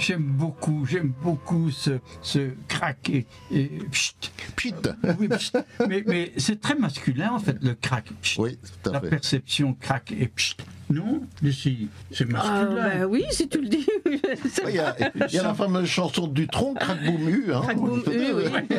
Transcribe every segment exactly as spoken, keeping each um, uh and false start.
j'aime beaucoup, j'aime beaucoup ce, ce crack et, et pchit. Pchit. Oui, pchit. Mais, mais c'est très masculin en fait, le crack. Pchit. Oui, tout à La fait. perception crack et pchit. Non, Lucie, c'est Ah, masculin. ben oui, si tu le dis. Il y a, il y a la fameuse chanson de Dutronc, Crac Boum U. Hein. Crac Boum U, oui.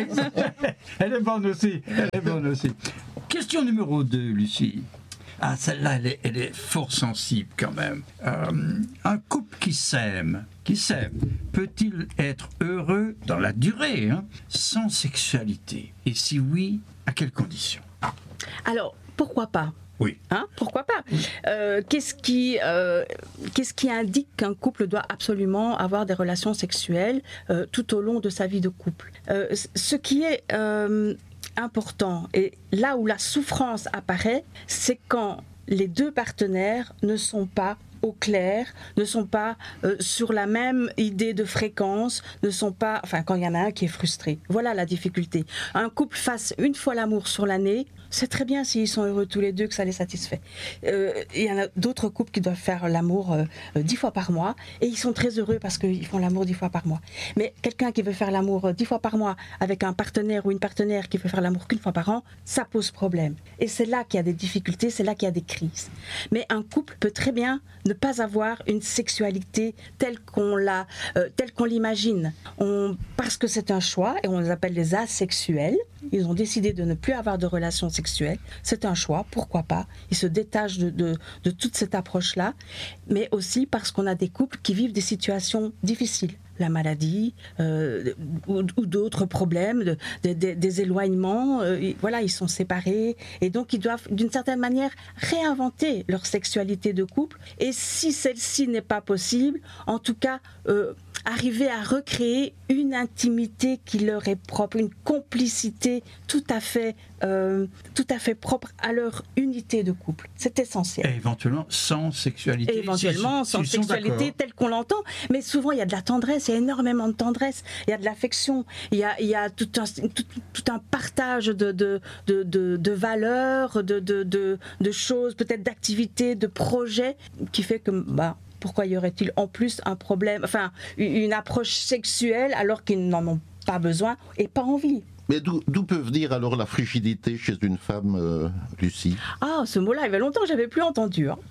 Elle est bonne aussi, elle est bonne aussi. Question numéro deux, Lucie. Ah, celle-là, elle est, elle est fort sensible quand même. Euh, un couple qui s'aime, qui s'aime, peut-il être heureux dans la durée, hein, sans sexualité? Et si oui, à quelles conditions? Alors, pourquoi pas? Oui. Hein, pourquoi pas? euh, qu'est-ce qui, euh, qu'est-ce qui indique qu'un couple doit absolument avoir des relations sexuelles euh, tout au long de sa vie de couple? euh, Ce qui est euh, important, et là où la souffrance apparaît, c'est quand les deux partenaires ne sont pas au clair, ne sont pas euh, sur la même idée de fréquence, ne sont pas, enfin quand il y en a un qui est frustré. Voilà la difficulté. Un couple fasse une fois l'amour sur l'année, c'est très bien s'ils sont heureux tous les deux, que ça les satisfait. Euh, il y en a d'autres couples qui doivent faire l'amour euh, euh, dix fois par mois, et ils sont très heureux parce qu'ils font l'amour dix fois par mois. Mais quelqu'un qui veut faire l'amour dix fois par mois avec un partenaire ou une partenaire qui veut faire l'amour qu'une fois par an, ça pose problème. Et c'est là qu'il y a des difficultés, c'est là qu'il y a des crises. Mais un couple peut très bien ne pas avoir une sexualité telle qu'on l'a, euh, telle qu'on l'imagine. On, parce que c'est un choix, et on les appelle les asexuels. Ils ont décidé de ne plus avoir de relations sexuelles. C'est un choix, pourquoi pas. Ils se détachent de, de, de toute cette approche-là. Mais aussi parce qu'on a des couples qui vivent des situations difficiles. La maladie euh, ou, ou d'autres problèmes, de, de, de, des éloignements. Euh, voilà, ils sont séparés. Et donc, ils doivent, d'une certaine manière, réinventer leur sexualité de couple. Et si celle-ci n'est pas possible, en tout cas, euh, arriver à recréer une intimité qui leur est propre, une complicité tout à fait, euh, tout à fait propre à leur unité de couple. C'est essentiel. Et éventuellement sans sexualité. Et éventuellement si, sans si sexualité telle qu'on l'entend. Mais souvent, il y a de la tendresse, il y a énormément de tendresse, il y a de l'affection, il y a, il y a tout, un, tout, tout un partage de, de, de, de, de valeurs, de, de, de, de choses, peut-être d'activités, de projets, qui fait que... Bah, pourquoi y aurait-il en plus un problème, enfin une approche sexuelle alors qu'ils n'en ont pas besoin et pas envie? Mais d'où, d'où peut venir alors la frigidité chez une femme, euh, Lucie? Ah, ce mot-là, il y avait longtemps que je n'avais plus entendu. Hein.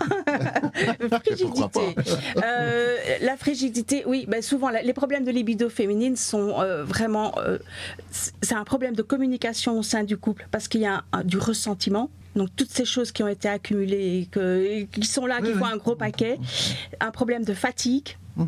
Frigidité. Euh, la frigidité, oui, ben souvent, les problèmes de libido féminine sont euh, vraiment... Euh, c'est un problème de communication au sein du couple, parce qu'il y a un, un, du ressentiment. Donc toutes ces choses qui ont été accumulées et, que, et qui sont là, qui oui, font oui. un gros paquet. Un problème de fatigue. Mmh.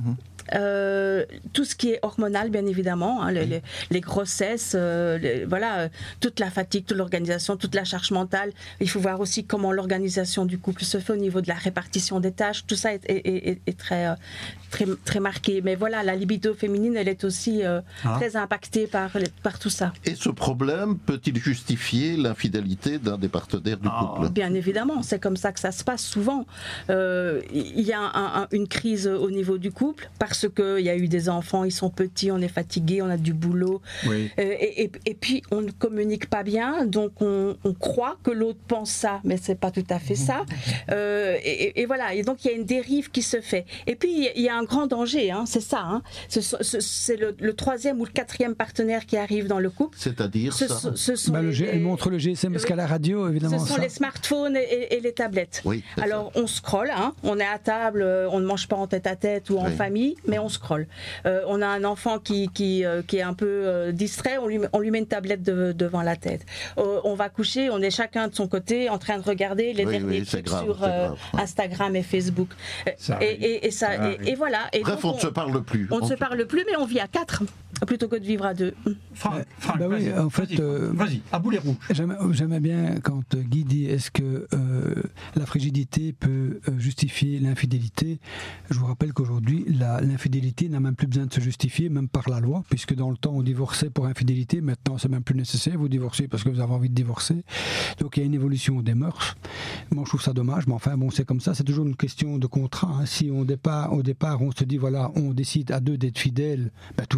Euh, tout ce qui est hormonal, bien évidemment, hein, les, les, les grossesses, euh, les, voilà, euh, toute la fatigue, toute l'organisation, toute la charge mentale. Il faut voir aussi comment l'organisation du couple se fait au niveau de la répartition des tâches. Tout ça est, est, est, est très, euh, très, très marqué. Mais voilà, la libido féminine, elle est aussi euh, ah. très impactée par, par tout ça. Et ce problème peut-il justifier l'infidélité d'un des partenaires du ah. couple? Bien évidemment, c'est comme ça que ça se passe souvent. Euh, il y a un, un, une crise au niveau du couple parce Parce qu'il y a eu des enfants, ils sont petits, on est fatigué, on a du boulot. Oui. Euh, et, et, et puis, on ne communique pas bien, donc on, on croit que l'autre pense ça, mais ce n'est pas tout à fait ça. Euh, et, et voilà, et donc il y a une dérive qui se fait. Et puis, il y a un grand danger, hein, c'est ça. Hein. Ce, ce, c'est le, le troisième ou le quatrième partenaire qui arrive dans le couple. C'est-à-dire ce, ça ce sont bah, les, le G, Elle montre le G S M parce qu'à la radio, évidemment. Ce sont ça. les smartphones et, et, et les tablettes. Oui, alors, ça. on scrolle, hein, on est à table, on ne mange pas en tête-à-tête ou en oui. famille, mais on scrolle. Euh, on a un enfant qui, qui, euh, qui est un peu euh, distrait, on lui, on lui met une tablette de, devant la tête. Euh, on va coucher, on est chacun de son côté en train de regarder les oui, derniers oui, trucs grave, sur euh, Instagram et Facebook. Ça, et, et, et, ça, ah, et, oui. et voilà. Et Bref, on ne se parle plus. On ne se parle plus, mais on vit à quatre plutôt que de vivre à deux. Franck, Franck, bah oui, en fait, vas-y, euh, vas-y, à boulet rouge. J'aimais, j'aimais bien quand Guy dit est-ce que euh, la frigidité peut justifier l'infidélité. Je vous rappelle qu'aujourd'hui, la, l'infidélité n'a même plus besoin de se justifier, même par la loi, puisque dans le temps on divorçait pour infidélité, maintenant c'est même plus nécessaire, vous divorcez parce que vous avez envie de divorcer. Donc il y a une évolution des mœurs. Moi je trouve ça dommage, mais enfin bon, c'est comme ça, c'est toujours une question de contrat. Hein. Si on départ, au départ on se dit voilà, on décide à deux d'être fidèles, ben, tout va bien.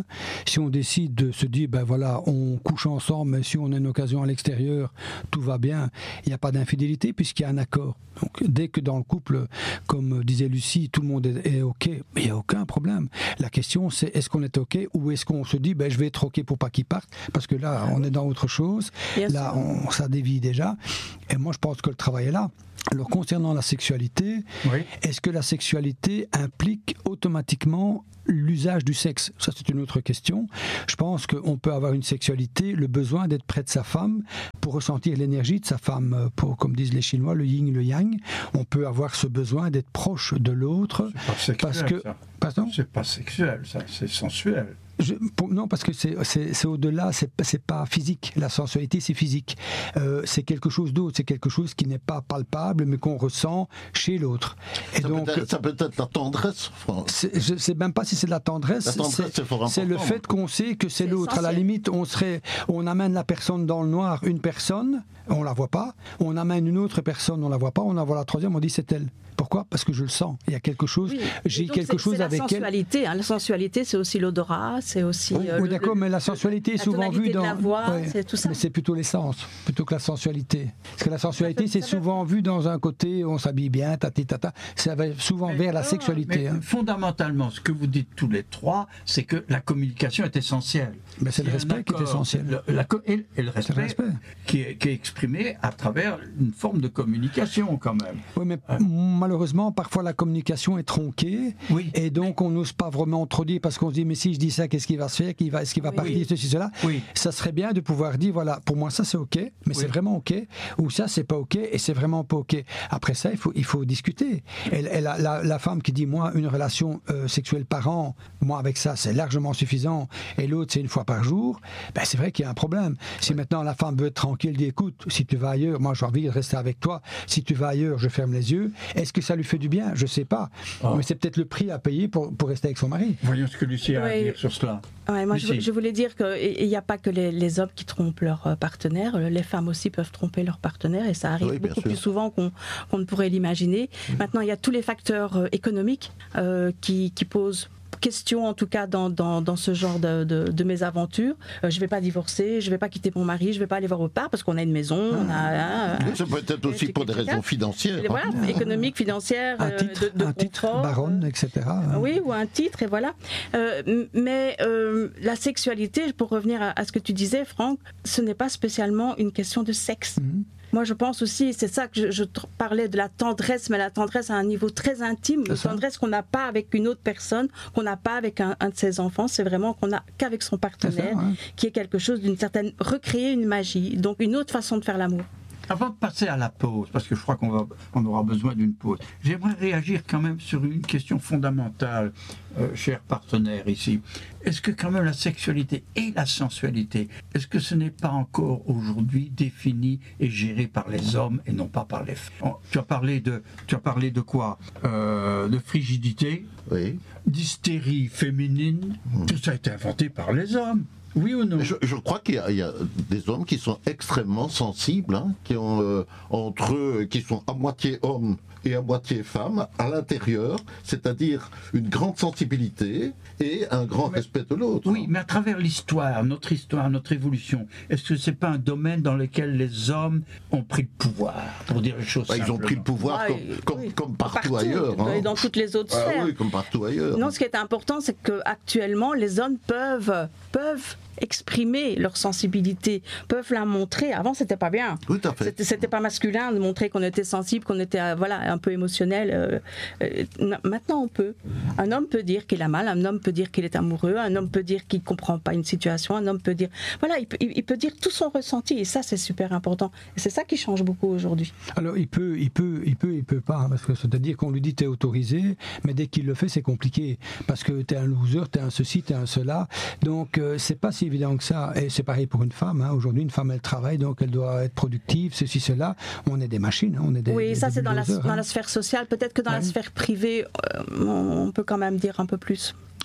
Si on décide de se dire, ben voilà, on couche ensemble, mais si on a une occasion à l'extérieur, tout va bien, il n'y a pas d'infidélité puisqu'il y a un accord. Donc, dès que dans le couple, comme disait Lucie, tout le monde est, est OK, il n'y a aucun problème. La question, c'est est-ce qu'on est OK ou est-ce qu'on se dit, ben, je vais être OK pour pas qu'il parte, parce que là, on est dans autre chose. Bien là, on, ça dévie déjà. Et moi, je pense que le travail est là. Alors, concernant la sexualité, oui. Est-ce que la sexualité implique automatiquement l'usage du sexe? Ça, c'est une autre question. Je pense qu'on peut avoir une sexualité, le besoin d'être près de sa femme pour ressentir l'énergie de sa femme, pour, comme disent les Chinois, le yin, le yang. On peut avoir ce besoin d'être proche de l'autre. C'est pas sexuel, parce que, ça. Pardon ? C'est pas sexuel, ça, c'est sensuel. Je, pour, non, parce que c'est, c'est, c'est au-delà, c'est, c'est pas physique. La sensualité, c'est physique. Euh, c'est quelque chose d'autre, c'est quelque chose qui n'est pas palpable, mais qu'on ressent chez l'autre. Et ça, donc, peut être, ça peut être la tendresse. C'est, je ne sais même pas si c'est de la tendresse. La tendresse c'est, c'est, c'est le fait qu'on sait que c'est, c'est l'autre. Essentiel. À la limite, on, serait, on amène la personne dans le noir, une personne, on la voit pas. On amène une autre personne, on la voit pas. On en voit la troisième, on dit c'est elle. Pourquoi ? Parce que je le sens. Il y a quelque chose. Oui. J'ai donc quelque c'est, chose c'est avec la sensualité, elle. Hein. La sensualité, c'est aussi l'odorat, c'est aussi. Oui, euh, oui d'accord, le, mais la sensualité est souvent vue dans. La voix, ouais, c'est tout ça. Mais c'est plutôt l'essence, plutôt que la sensualité. Parce que la sensualité, c'est souvent vu dans un côté, on s'habille bien, tati tata. Ça va souvent mais, vers la sexualité. Mais hein. Fondamentalement, ce que vous dites tous les trois, c'est que la communication est essentielle. Mais c'est le respect qui est essentiel. Le, la, et, et le respect, le respect. Qui, est, qui est exprimé à travers une forme de communication, quand même. Oui, mais euh. malheureusement, parfois la communication est tronquée. Oui. Et donc, on n'ose pas vraiment trop dire parce qu'on se dit, mais si je dis ça, qu'est-ce qui va se faire ? Qui va, est-ce qu'il va oui. partir, ceci, cela ? Oui. Ça serait bien de pouvoir dire, voilà, pour moi, ça c'est OK, mais oui. c'est vraiment OK. Ou ça, c'est pas OK et c'est vraiment pas OK. Après ça, il faut, il faut discuter. Et, et la, la, la femme qui dit, moi, une relation euh, sexuelle par an, moi, avec ça, c'est largement suffisant. Et l'autre, c'est une fois par jour. Ben, c'est vrai qu'il y a un problème. Si oui. maintenant la femme veut être tranquille, dit, écoute, si tu vas ailleurs, moi, j'ai envie de rester avec toi. Si tu vas ailleurs, je ferme les yeux. Est-ce que ça lui fait du bien ? Je ne sais pas. Oh. Mais c'est peut-être le prix à payer pour, pour rester avec son mari. Voyons ce que Lucie a oui. à dire sur cela. Ouais, moi, je, je voulais dire qu'il n'y a pas que les, les hommes qui trompent leur partenaire. Les femmes aussi peuvent tromper leur partenaire et ça arrive oui, beaucoup sûr. plus souvent qu'on, qu'on ne pourrait l'imaginer. Oui. Maintenant, il y a tous les facteurs économiques euh, qui, qui posent question, en tout cas dans, dans, dans ce genre de, de, de mésaventures. Euh, je ne vais pas divorcer, je ne vais pas quitter mon mari, je ne vais pas aller voir au part parce qu'on a une maison. On a, hein, ça peut être aussi pour des raisons financières. Voilà, hein. Économiques, financières, un titre, de, de un titre baronne, et cetera. Euh, oui, ou un titre, et voilà. Euh, mais euh, la sexualité, pour revenir à, à ce que tu disais, Franck, ce n'est pas spécialement une question de sexe. Mm-hmm. Moi, je pense aussi, c'est ça que je, je parlais de la tendresse, mais la tendresse à un niveau très intime, une tendresse qu'on n'a pas avec une autre personne, qu'on n'a pas avec un, un de ses enfants, c'est vraiment qu'on n'a qu'avec son partenaire, ça, ouais. qui est quelque chose d'une certaine... recréer une magie, donc une autre façon de faire l'amour. Avant de passer à la pause, parce que je crois qu'on va, on aura besoin d'une pause, j'aimerais réagir quand même sur une question fondamentale, euh, chers partenaires ici. Est-ce que quand même la sexualité et la sensualité, est-ce que ce n'est pas encore aujourd'hui défini et géré par les hommes et non pas par les femmes ? Tu as parlé de, tu as parlé de quoi ? euh, De frigidité, oui. d'hystérie féminine, mmh. tout ça a été inventé par les hommes. Oui ou non ? je, je crois qu'il y a, il y a des hommes qui sont extrêmement sensibles, hein, qui ont euh, entre eux, qui sont à moitié hommes et à moitié femmes à l'intérieur, c'est-à-dire une grande sensibilité et un grand mais, respect de l'autre. Oui, mais à travers l'histoire, notre histoire, notre évolution, est-ce que c'est pas un domaine dans lequel les hommes ont pris le pouvoir, pour dire les choses bah, simplement ? Ils ont pris le pouvoir comme, oui, comme, oui. comme partout, partout ailleurs. Hein. Et dans toutes les autres ah, sphères. Oui, comme partout ailleurs. Non, ce qui est important, c'est qu'actuellement, les hommes peuvent, peuvent exprimer leur sensibilité, peuvent la montrer. Avant, c'était pas bien. Tout à fait. C'était, c'était pas masculin de montrer qu'on était sensible, qu'on était voilà, un peu émotionnel. Euh, euh, maintenant, on peut. Un homme peut dire qu'il a mal, un homme peut dire qu'il est amoureux, un homme peut dire qu'il comprend pas une situation, un homme peut dire... Voilà, il peut, il, il peut dire tout son ressenti, et ça, c'est super important. Et c'est ça qui change beaucoup aujourd'hui. Alors, il peut, il peut, il peut, il peut pas, hein, parce que c'est-à-dire qu'on lui dit t'es autorisé, mais dès qu'il le fait, c'est compliqué, parce que t'es un loser, t'es un ceci, t'es un cela. Donc, euh, c'est pas si évident que ça. Et c'est pareil pour une femme. Hein. Aujourd'hui, une femme, elle travaille, donc elle doit être productive, ceci, cela. On est des machines, hein. On est des. Oui, des, ça, des c'est dans la, hein. dans la sphère sociale. Peut-être que dans ouais. la sphère privée, euh, on peut quand même dire un peu plus.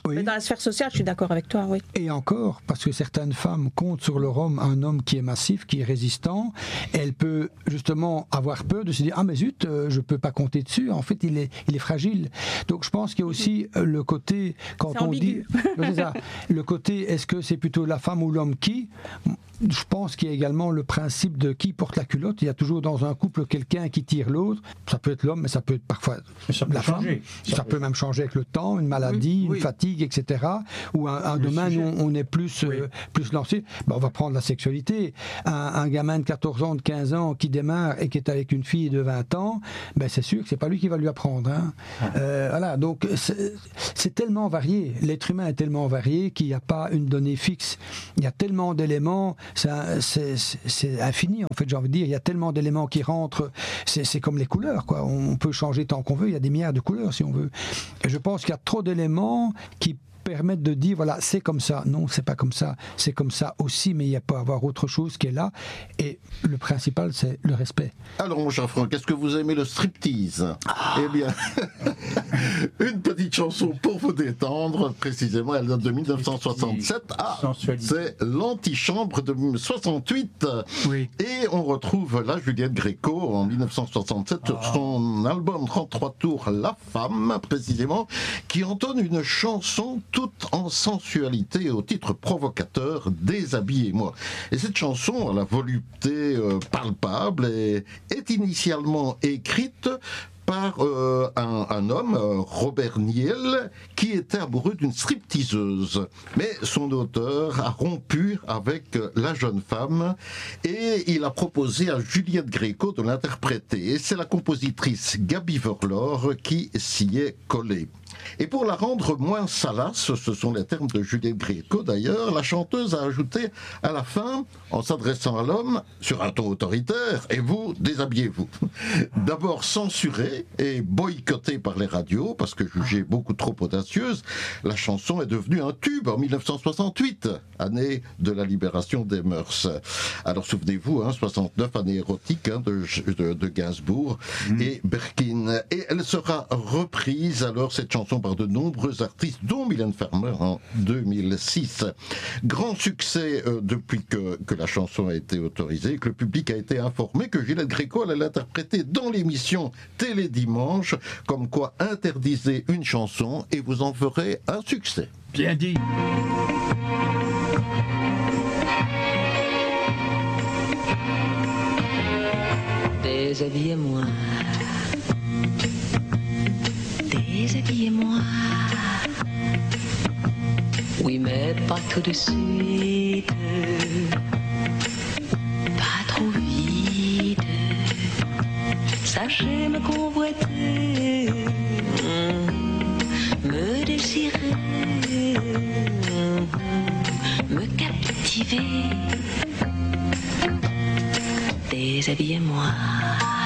Oui. Mais dans la sphère sociale, je suis d'accord avec toi, oui. Et encore, parce que certaines femmes comptent sur leur homme, un homme qui est massif, qui est résistant, elle peut justement avoir peur de se dire « Ah mais zut, euh, je ne peux pas compter dessus, en fait il est, il est fragile ». Donc je pense qu'il y a aussi euh, le côté, quand C'est on ambigu. dit, c'est ça, le côté est-ce que c'est plutôt la femme ou l'homme qui, je pense qu'il y a également le principe de qui porte la culotte. Il y a toujours dans un couple quelqu'un qui tire l'autre. Ça peut être l'homme, mais ça peut être parfois ça peut la changer. femme. Ça, ça peut même changer avec le temps, une maladie, oui, oui. une fatigue, et cetera. Ou un, un domaine où on est plus, oui. euh, plus lancé. Ben, on va prendre la sexualité. Un, un gamin de quatorze ans, de quinze ans qui démarre et qui est avec une fille de vingt ans, ben, c'est sûr que c'est pas lui qui va lui apprendre. Hein. Ah. Euh, voilà. Donc c'est, c'est tellement varié. L'être humain est tellement varié qu'il n'y a pas une donnée fixe. Il y a tellement d'éléments. C'est, c'est, c'est infini, en fait, j'ai envie de dire. Il y a tellement d'éléments qui rentrent. C'est, c'est comme les couleurs, quoi. On peut changer tant qu'on veut. Il y a des milliards de couleurs, si on veut. Et je pense qu'il y a trop d'éléments qui permettre de dire voilà c'est comme ça, non c'est pas comme ça, c'est comme ça aussi, mais il y a pas à avoir autre chose qui est là, et le principal c'est le respect. Alors mon cher Franck, est-ce que vous aimez le striptease? Ah. Eh bien une petite chanson pour vous détendre, précisément elle date de dix-neuf cent soixante-sept. Ah, c'est l'Antichambre de soixante-huit. Oui. Et on retrouve là Juliette Gréco en dix-neuf cent soixante-sept ah. sur son album trente-trois tours La Femme, précisément, qui entonne une chanson tout en sensualité au titre provocateur Déshabillez-moi. Et cette chanson à la volupté euh, palpable est, est initialement écrite par euh, un, un homme, euh, Robert Niel, qui était amoureux d'une stripteaseuse. Mais son auteur a rompu avec euh, la jeune femme et il a proposé à Juliette Gréco de l'interpréter. Et c'est la compositrice Gaby Verlor qui s'y est collée. Et pour la rendre moins salace, ce sont les termes de Juliette Gréco d'ailleurs, la chanteuse a ajouté à la fin, en s'adressant à l'homme, sur un ton autoritaire, et vous, déshabillez-vous. D'abord censurée et boycottée par les radios, parce que jugée beaucoup trop audacieuse, la chanson est devenue un tube en dix-neuf cent soixante-huit, année de la libération des mœurs. Alors souvenez-vous, hein, soixante-neuf, année érotique hein, de, de, de Gainsbourg mmh. et Berkin. Et elle sera reprise, alors cette chanson, par de nombreux artistes, dont Mylène Farmer en deux mille six. Grand succès euh, depuis que, que la chanson a été autorisée, que le public a été informé que Juliette Gréco allait l'interpréter dans l'émission Télé Dimanche, comme quoi interdisez une chanson et vous en ferez un succès. Bien dit. Déshabillez-moi. Déshabillez-moi. Oui, mais pas tout de suite. Pas trop vite. Sachez me convoiter, me désirer, me captiver. Déshabillez-moi.